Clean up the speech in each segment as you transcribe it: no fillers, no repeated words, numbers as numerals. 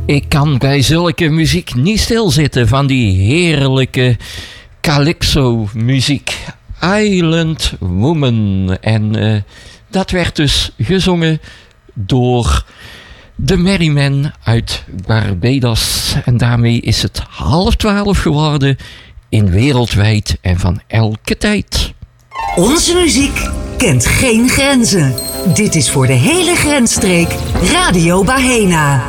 Ik kan bij zulke muziek niet stilzitten, van die heerlijke calypso-muziek. Island Woman. En dat werd dus gezongen door de Merrymen uit Barbados. En daarmee is het 11:30 geworden in Wereldwijd en van elke tijd. Onze muziek kent geen grenzen. Dit is voor de hele grensstreek Radio Bahena.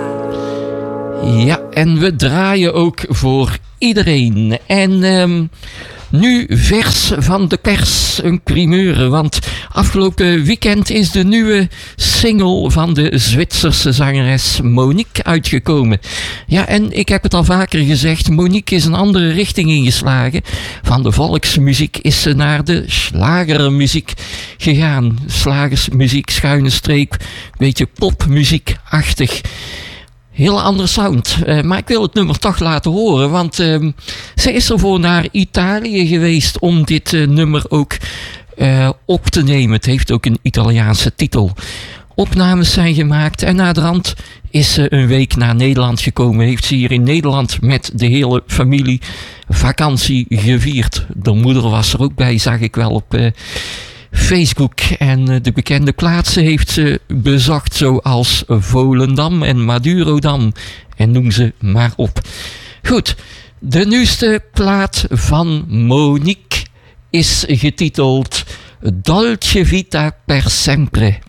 Ja, en we draaien ook voor iedereen. En nu vers van de pers, een primeur. Want afgelopen weekend is de nieuwe single van de Zwitserse zangeres Monique uitgekomen. Ja, en ik heb het al vaker gezegd, Monique is een andere richting ingeslagen. Van de volksmuziek is ze naar de slagermuziek gegaan. Slagersmuziek, schuine streep, beetje popmuziekachtig. Heel andere sound. Maar ik wil het nummer toch laten horen. Want ze is ervoor naar Italië geweest om dit nummer ook op te nemen. Het heeft ook een Italiaanse titel. Opnames zijn gemaakt en naderhand is ze een week naar Nederland gekomen. Heeft ze hier in Nederland met de hele familie vakantie gevierd. De moeder was er ook bij, zag ik wel op Facebook. En de bekende plaatsen heeft ze bezocht, zoals Volendam en Madurodam. En noem ze maar op. Goed, de nieuwste plaat van Monique is getiteld Dolce Vita per Sempre.